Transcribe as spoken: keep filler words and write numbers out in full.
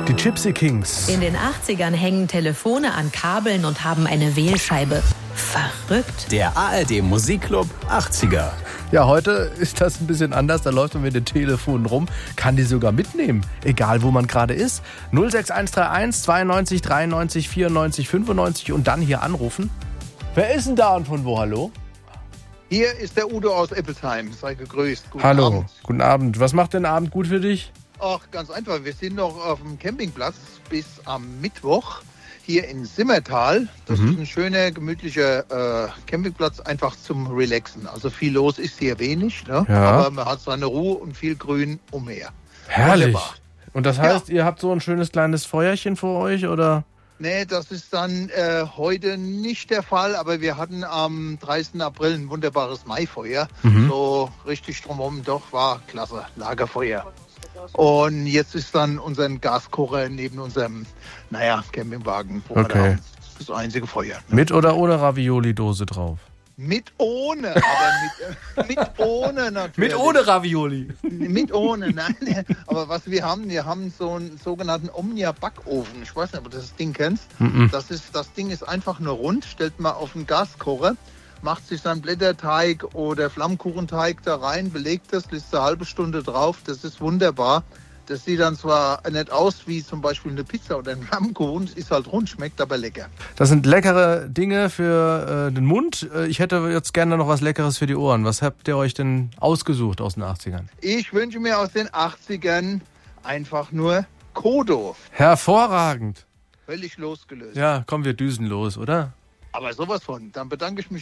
Die Gypsy Kings. In den achtzigern hängen Telefone an Kabeln und haben eine Wählscheibe. Verrückt. Der A R D Musikclub achtziger. Ja, heute ist das ein bisschen anders. Da läuft man mit den Telefonen rum, kann die sogar mitnehmen, egal wo man gerade ist. null sechs eins drei eins zweiundneunzig dreiundneunzig vierundneunzig fünfundneunzig und dann hier anrufen. Wer ist denn da und von wo? Hallo? Hier ist der Udo aus Eppelsheim. Sei gegrüßt. Guten Hallo, Abend. Guten Abend. Was macht denn der Abend gut für dich? Ach, ganz einfach. Wir sind noch auf dem Campingplatz bis am Mittwoch hier in Simmertal. Das Mhm. ist ein schöner, gemütlicher äh, Campingplatz, einfach zum Relaxen. Also viel los ist hier wenig, ne? Ja. Aber man hat seine Ruhe und viel Grün umher. Herrlich. Wunderbar. Und das heißt, ihr habt so ein schönes kleines Feuerchen vor euch, oder? Nee, das ist dann äh, heute nicht der Fall, aber wir hatten am dreißigsten April ein wunderbares Maifeuer. Mhm. So richtig drumherum, doch, war klasse, Lagerfeuer. Und jetzt ist dann unser Gaskocher neben unserem, naja, Campingwagen, wo wir Okay. da haben. Das einzige Feuer. Ne? Mit oder ohne Ravioli-Dose drauf? Mit ohne, aber mit, äh, mit ohne natürlich. Ravioli. Mit ohne, nein. Aber was wir haben, wir haben so einen sogenannten Omnia-Backofen. Ich weiß nicht, ob du das Ding kennst. Mhm. Das, ist, das Ding ist einfach nur rund, stellt man auf den Gaskocher, macht sich dann Blätterteig oder Flammkuchenteig da rein, belegt das, lässt eine halbe Stunde drauf. Das ist wunderbar. Das sieht dann zwar nicht aus wie zum Beispiel eine Pizza oder ein Flammkuchen, es ist halt rund, schmeckt aber lecker. Das sind leckere Dinge für äh, den Mund. Äh, ich hätte jetzt gerne noch was Leckeres für die Ohren. Was habt ihr euch denn ausgesucht aus den achtzigern? Ich wünsche mir aus den achtzigern einfach nur Kodo. Hervorragend. Völlig losgelöst. Ja, komm, wir düsen los, oder? Aber sowas von. Dann bedanke ich mich